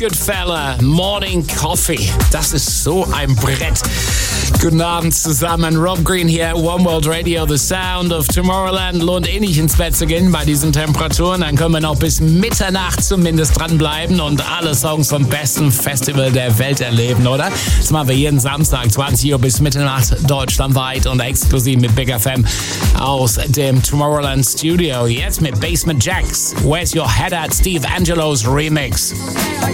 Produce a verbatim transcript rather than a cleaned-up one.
Good Fella, Morning Coffee. Das ist so ein Brett. Guten Abend zusammen. Rob Green hier, One World Radio, The Sound of Tomorrowland. Lohnt eh nicht ins Bett zu gehen bei diesen Temperaturen. Dann können wir noch bis Mitternacht zumindest dranbleiben und alle Songs vom besten Festival der Welt erleben, oder? Das machen wir jeden Samstag, zwanzig Uhr bis Mitternacht, deutschlandweit und exklusiv mit Big F M aus dem Tomorrowland Studio. Jetzt mit Basement Jaxx. Where's Your Head at? Steve Angelos Remix.